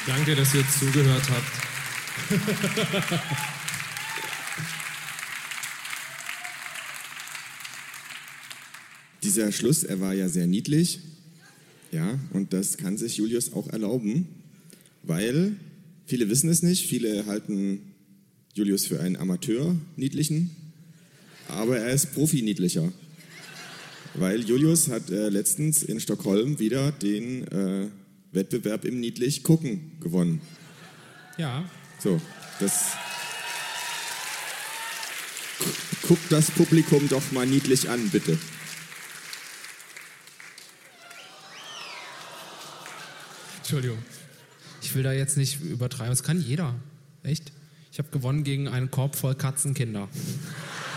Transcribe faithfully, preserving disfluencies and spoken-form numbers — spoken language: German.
Danke, dass ihr zugehört habt. Dieser Schluss, er war ja sehr niedlich. Ja, und das kann sich Julius auch erlauben, weil viele wissen es nicht, viele halten Julius für einen Amateur-Niedlichen, aber er ist Profi-Niedlicher. Weil Julius hat äh, letztens in Stockholm wieder den äh, Wettbewerb im Niedlich-Gucken gewonnen. Ja. So, das... Guckt das Publikum doch mal niedlich an, bitte. Entschuldigung. Ich will da jetzt nicht übertreiben. Das kann jeder. Echt? Ich habe gewonnen gegen einen Korb voll Katzenkinder.